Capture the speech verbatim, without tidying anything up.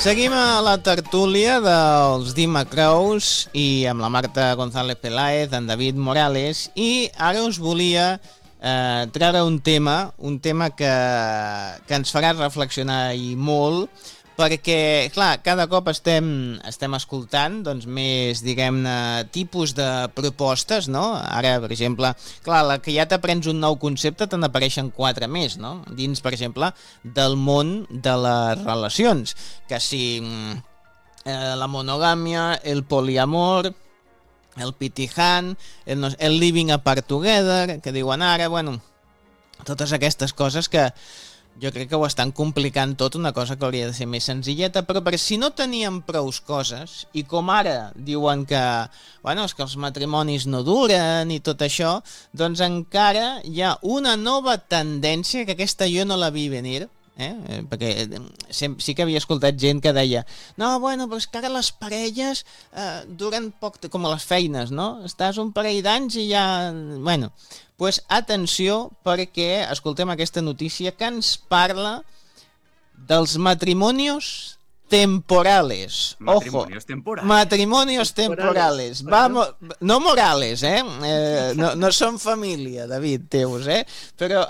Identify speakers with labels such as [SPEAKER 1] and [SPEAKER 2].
[SPEAKER 1] Seguim a la tertúlia dels Dima Crows i amb la Marta González Peláez, en David Morales, i ara us volia eh, treure un tema, un tema que, que ens farà reflexionar i molt, perquè, clar, cada cop estem, estem escoltant doncs, més, diguem-ne, tipus de propostes, no? Ara, per exemple, clar, la que ja t'aprens un nou concepte te n'apareixen quatre més, no? Dins, per exemple, del món de les relacions, que si eh, la monogàmia, el poliamor, el pitihan, el, el living apart together, que diuen ara, bueno, totes aquestes coses que jo crec que ho estan complicant tot, una cosa que hauria de ser més senzilleta, però per si no teníem prous coses, i com ara diuen que, bueno, és que els matrimonis no duren i tot això, doncs encara hi ha una nova tendència, que aquesta jo no la vi venir, eh? Perquè sí que havia escoltat gent que deia no, bueno, però és que ara les parelles eh, duren poc, com a les feines, no? Estàs un parell d'anys i ja... Bueno, doncs pues, atenció, perquè escoltem aquesta notícia que ens parla dels matrimonios temporales.
[SPEAKER 2] Matrimonios
[SPEAKER 1] Ojo,
[SPEAKER 2] temporales.
[SPEAKER 1] Matrimonios temporales. Vamos, no morales, eh? eh no, no són família, David, teus, eh? Però